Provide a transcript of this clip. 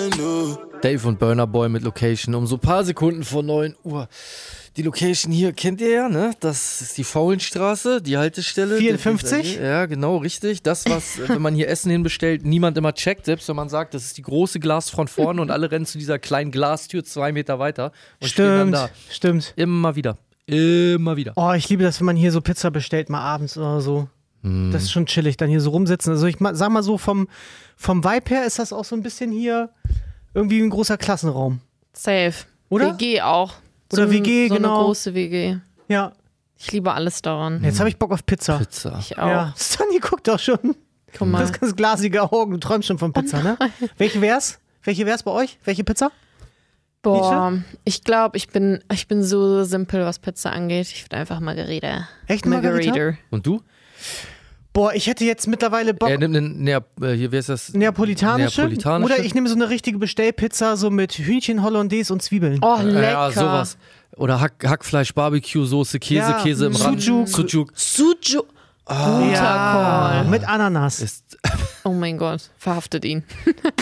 Dave und Burna Boy mit Location um so ein paar Sekunden vor 9 Uhr. Die Location hier kennt ihr ja, ne? Das ist die Faulenstraße, die Haltestelle. 54? Ja, genau, richtig. Das, was, wenn man hier Essen hinbestellt, niemand immer checkt, selbst wenn man sagt, das ist die große Glasfront vorne und alle rennen zu dieser kleinen Glastür 2 Meter weiter und stehen dann da. Stimmt. Immer wieder. Immer wieder. Oh, ich liebe das, wenn man hier so Pizza bestellt, mal abends oder so. Das ist schon chillig, dann hier so rumsitzen. Also ich sag mal so, vom Vibe her ist das auch so ein bisschen hier irgendwie ein großer Klassenraum. Safe. Oder? WG auch. Oder WG, so genau. eine große WG. Ja. Ich liebe alles daran. Jetzt habe ich Bock auf Pizza. Pizza. Ich auch. Ja. Sunny guckt doch schon. Guck mal. Das ganz glasige Augen. Du träumst schon von Pizza, ne? Welche wär's? Welche wär's bei euch? Welche Pizza? Boah, ich glaube, ich bin so simpel, was Pizza angeht. Ich würde einfach Margarita. Echt Margarita? Und du? Boah, ich hätte jetzt mittlerweile Bock. Er nimmt eine hier, wie heißt das? Neapolitanische. Oder ich nehme so eine richtige Bestellpizza, so mit Hühnchen, Hollandaise und Zwiebeln. Oh, lecker. Ja, sowas. Oder Hackfleisch, Barbecue-Soße, Käse im Rand. Sujuk. Guter Call. Mit Ananas. Oh mein Gott, verhaftet ihn.